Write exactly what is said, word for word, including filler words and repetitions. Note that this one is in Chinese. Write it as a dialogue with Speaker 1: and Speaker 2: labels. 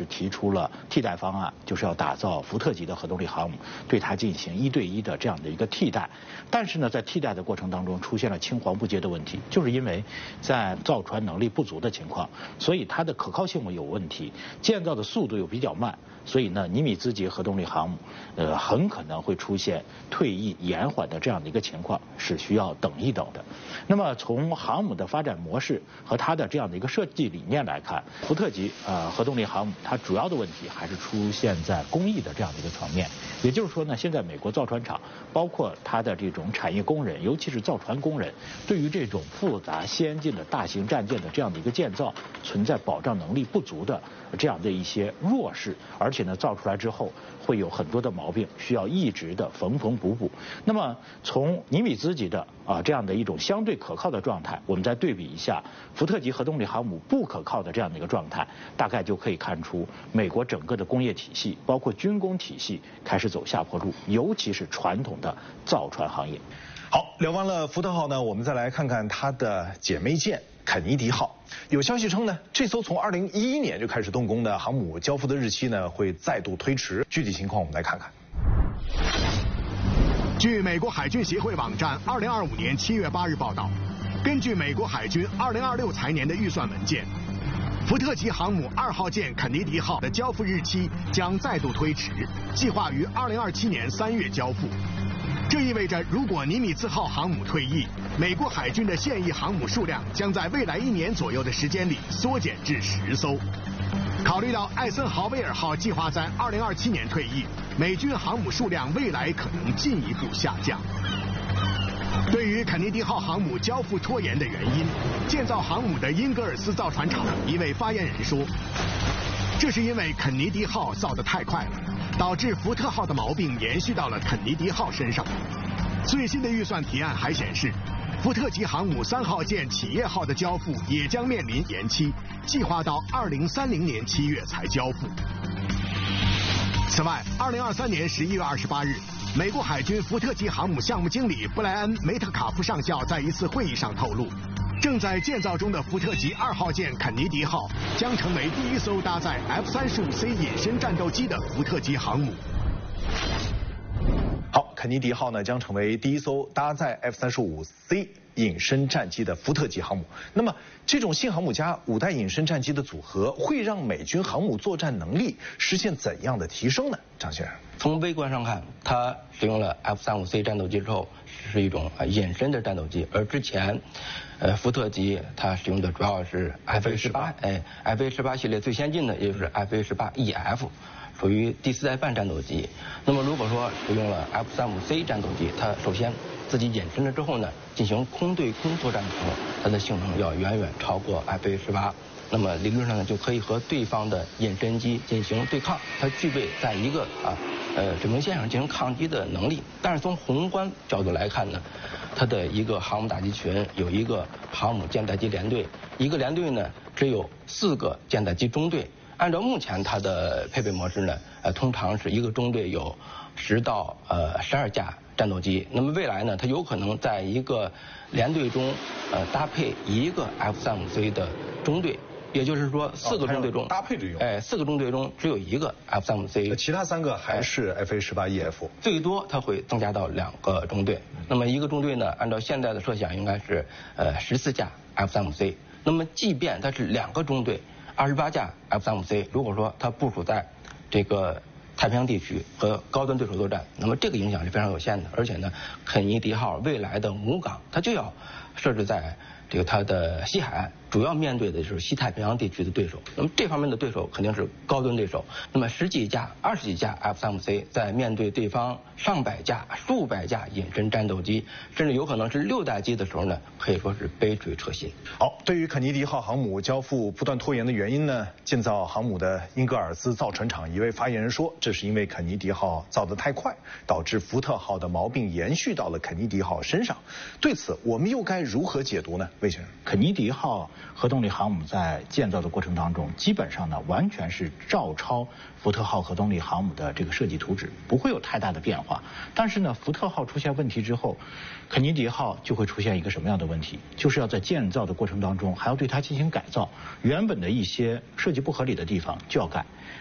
Speaker 1: 提出了替代方案，就是要打造福特级的核动力航母，对它进行一对一的这样的一个替代。但是呢，在替代的过程当中出现了青黄不接的问题，就是因为在造船能力不足的情况，所以它的可靠性有问题，建造的速度又比较慢，所以呢，尼米兹级核动力航母，呃，很可能会出现退役延缓的这样的一个情况，是需要等一等的。那么从航母的发展模式和它的这样的一个设计理念来看，福特级呃核动力航母它主要的问题还是出现在工艺的这样的一个层面。也就是说呢，现在美国造船厂包括它的这种产业工人，尤其是造船工人，对于这种复杂先进的大型战舰的这样的一个建造，存在保障能力不足的这样的一些弱势，而且呢，造出来之后会有很多的毛病，需要一直的缝缝补补。那么从尼米兹级的啊这样的一种相对可靠的状态，我们再对比一下福特级核动力航母不可靠的这样的一个状态，大概就可以看出美国整个的工业体系，包括军工体系开始走下坡路，尤其是传统的造船行业。
Speaker 2: 好，聊完了福特号呢，我们再来看看它的姐妹舰肯尼迪号。有消息称呢，这艘从二零一一年就开始动工的航母交付的日期呢会再度推迟。具体情况我们来看看。
Speaker 3: 据美国海军协会网站二零二五年七月八日报道，根据美国海军二零二六财年的预算文件，福特级航母二号舰肯尼迪号的交付日期将再度推迟，计划于二零二七年三月交付。这意味着，如果尼米兹号航母退役，美国海军的现役航母数量将在未来一年左右的时间里缩减至十艘。考虑到艾森豪威尔号计划在二零二七年退役，美军航母数量未来可能进一步下降。对于肯尼迪号航母交付拖延的原因，建造航母的英格尔斯造船厂一位发言人说，这是因为肯尼迪号造得太快了，导致福特号的毛病延续到了肯尼迪号身上。最新的预算提案还显示，福特级航母三号舰企业号的交付也将面临延期，计划到二零三零年七月才交付。此外，二零二三年十一月二十八日，美国海军福特级航母项目经理布莱恩·梅特卡夫上校在一次会议上透露，正在建造中的福特级二号舰肯尼迪号将成为第一艘搭载 F 三十五 C 隐身战斗机的福特级航母。
Speaker 2: 好，肯尼迪号呢将成为第一艘搭载 F 三十五 C 隐身战机的福特级航母。那么，这种新航母加五代隐身战机的组合，会让美军航母作战能力实现怎样的提升呢？张先生，
Speaker 4: 从微观上看，它使用了 F 三十五 C 战斗机之后，是一种隐身的战斗机，而之前，呃，福特级它使用的主要是 F A 十八，哎 ，F A 十八系列最先进的也就是 F A 十八 E F。属于第四代半战斗机。那么如果说使用了 F 三十五 C 战斗机，它首先自己隐身了之后呢，进行空对空作战的时候，它的性能要远远超过 F A 十八。那么理论上呢，就可以和对方的隐身机进行对抗，它具备在一个啊呃水平线上进行抗击的能力。但是从宏观角度来看呢，它的一个航母打击群有一个航母舰载机联队，一个联队呢只有四个舰载机中队。按照目前它的配备模式呢，呃，通常是一个中队有十到呃十二架战斗机。那么未来呢，它有可能在一个联队中，呃，搭配一个 F 三十五 C 的中队，也就是说四个中队中、
Speaker 2: 哦、搭配着用，
Speaker 4: 哎，四个中队中只有一个 F 三十五 C，
Speaker 2: 其他三个还是 F A 十八 E F，
Speaker 4: 最多它会增加到两个中队。那么一个中队呢，按照现在的设想，应该是呃十四架 F 三十五 C。那么即便它是两个中队，二十八架 F 三十五 C， 如果说它部署在这个太平洋地区和高端对手作战，那么这个影响是非常有限的。而且呢，肯尼迪号未来的母港，它就要设置在这个它的西海岸，主要面对的就是西太平洋地区的对手。那么这方面的对手肯定是高端对手。那么十几架、二十几架 F 三十五 C 在面对对方上百架、数百架隐身战斗机，甚至有可能是六代机的时候呢，可以说是杯水车薪。
Speaker 2: 好，对于肯尼迪号航母交付不断拖延的原因呢，建造航母的英格尔斯造船厂一位发言人说，这是因为肯尼迪号造得太快，导致福特号的毛病延续到了肯尼迪号身上。对此，我们又该如何解读呢？魏先生，
Speaker 1: 肯尼迪号核动力航母在建造的过程当中，基本上呢完全是照抄福特号核动力航母的这个设计图纸，不会有太大的变化。但是呢，福特号出现问题之后，肯尼迪号就会出现一个什么样的问题？就是要在建造的过程当中还要对它进行改造，原本的一些设计不合理的地方就要改。